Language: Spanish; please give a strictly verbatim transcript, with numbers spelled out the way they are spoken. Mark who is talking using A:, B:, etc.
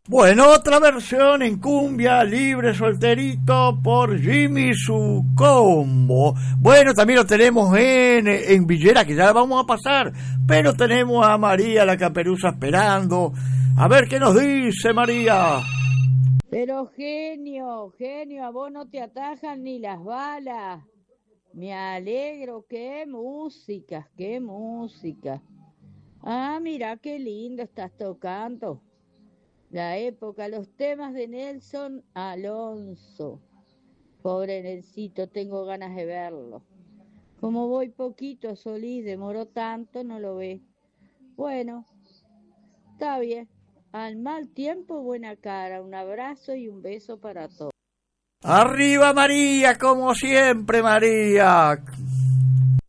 A: Bueno, otra versión en cumbia, libre solterito por Jimmy Su Combo. Bueno, también lo tenemos en, en Villera, que ya la vamos a pasar, pero tenemos a María la Caperuza esperando. A ver qué nos dice María.
B: Pero genio, genio, a vos no te atajan ni las balas. Me alegro, qué música, qué música. Ah, mira qué lindo estás tocando. La época, los temas de Nelson Alonso. Pobre Nelsito, tengo ganas de verlo. Como voy poquito, Solís, demoró tanto, no lo ve. Bueno, está bien. Al mal tiempo, buena cara. Un abrazo y un beso para todos.
A: Arriba María, como siempre María.